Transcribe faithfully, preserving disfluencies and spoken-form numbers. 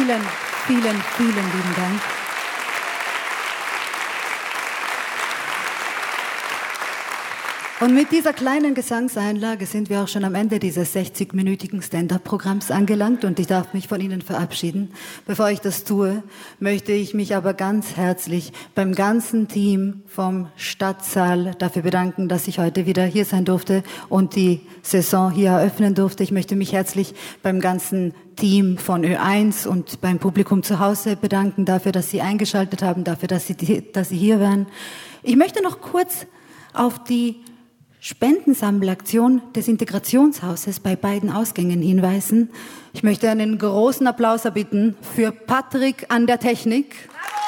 Vielen, vielen, vielen lieben Dank. Und mit dieser kleinen Gesangseinlage sind wir auch schon am Ende dieses sechzig-minütigen Stand-up-Programms angelangt und ich darf mich von Ihnen verabschieden. Bevor ich das tue, möchte ich mich aber ganz herzlich beim ganzen Team vom Stadtsaal dafür bedanken, dass ich heute wieder hier sein durfte und die Saison hier eröffnen durfte. Ich möchte mich herzlich beim ganzen Team von Ö eins und beim Publikum zu Hause bedanken dafür, dass Sie eingeschaltet haben, dafür, dass Sie, dass Sie hier waren. Ich möchte noch kurz auf die Spendensammelaktion des Integrationshauses bei beiden Ausgängen hinweisen. Ich möchte einen großen Applaus erbitten für Patrick an der Technik. Bravo!